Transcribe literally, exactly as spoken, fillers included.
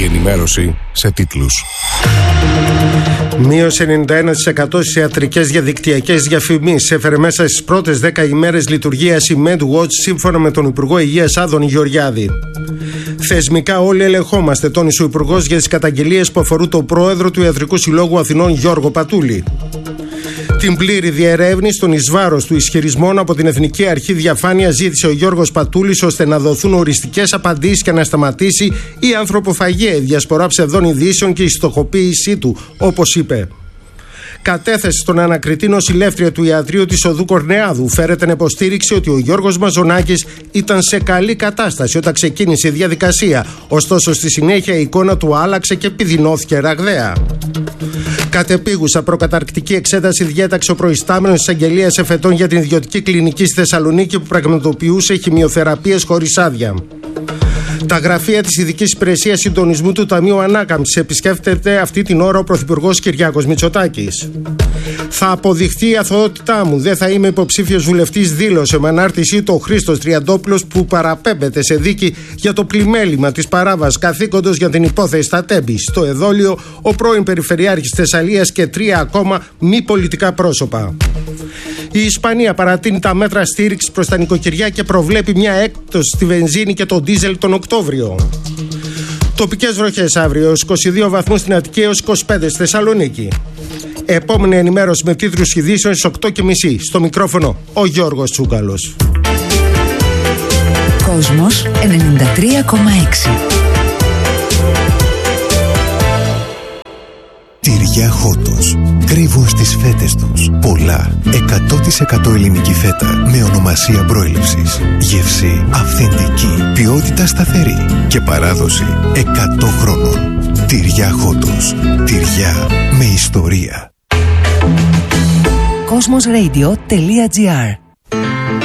ενημέρωση σε τίτλους. Μείωση ενενήντα ένα τοις εκατό στις ιατρικές διαδικτυακές διαφημίσεις έφερε μέσα στις πρώτες δέκα ημέρες λειτουργίας η MedWatch, σύμφωνα με τον Υπουργό Υγείας Άδωνη Γεωργιάδη. Θεσμικά όλοι ελεγχόμαστε, τόνισε ο Υπουργός για τις καταγγελίες που αφορούν τον πρόεδρο του Ιατρικού Συλλόγου Αθηνών Γιώργο Πατούλη. Την πλήρη διερεύνηση των εις βάρος του ισχυρισμών από την Εθνική Αρχή Διαφάνειας ζήτησε ο Γιώργος Πατούλης, ώστε να δοθούν οριστικές απαντήσεις και να σταματήσει η ανθρωποφαγία, η διασπορά ψευδών ειδήσεων και η στοχοποίησή του, όπως είπε. Κατέθεσε στον ανακριτή νοσηλεύτρια του ιατρείου της Οδού Κορνεάδου φέρεται να υποστήριξη ότι ο Γιώργος Μαζονάκης ήταν σε καλή κατάσταση όταν ξεκίνησε η διαδικασία. Ωστόσο, στη συνέχεια η εικόνα του άλλαξε και επιδεινώθηκε ραγδαία. Κατεπίγουσα προκαταρκτική εξέταση διέταξε ο προϊστάμενος της Αγγελίας Εφετών για την ιδιωτική κλινική στη Θεσσαλονίκη που πραγματοποιούσε χημειοθεραπείες χωρίς άδεια. Τα γραφεία της Ειδικής Υπηρεσίας Συντονισμού του Ταμείου Ανάκαμψης επισκέφτεται αυτή την ώρα ο Πρωθυπουργός Κυριάκος Μητσοτάκης. Θα αποδειχθεί η αθωότητά μου, δεν θα είμαι υποψήφιος βουλευτής, δήλωσε με ανάρτησή του ο Χρήστος Τριαντόπουλος, που παραπέμπεται σε δίκη για το πλημέλημα της παράβασης καθήκοντος για την υπόθεση στα Τέμπη. Στο εδόλιο, ο πρώην Περιφερειάρχης Θεσσαλίας και τρία ακόμα μη πολιτικά πρόσωπα. Η Ισπανία παρατείνει τα μέτρα στήριξης προς τα νοικοκυριά και προβλέπει μια έκπτωση στη βενζίνη και το ντίζελ τον Οκτώβριο. Τοπικές βροχές αύριο, είκοσι δύο βαθμούς στην Αττική έως είκοσι πέντε στη Θεσσαλονίκη. Επόμενη ενημέρωση με τίτλους ειδήσεων στις οκτώ και μισή. Στο μικρόφωνο ο Γιώργος Τσούγκαλος. Κόσμος ενενήντα τρία κόμμα έξι. Τυριά Χότος. Κρύβουν στις φέτες τους πολλά. εκατό τοις εκατό ελληνική φέτα με ονομασία προέλευσης. Γεύση αυθεντική. Ποιότητα σταθερή. Και παράδοση εκατό χρόνων. Τυριά Χότος. Τυριά με ιστορία. κοσμos radio τελεία τζι άρ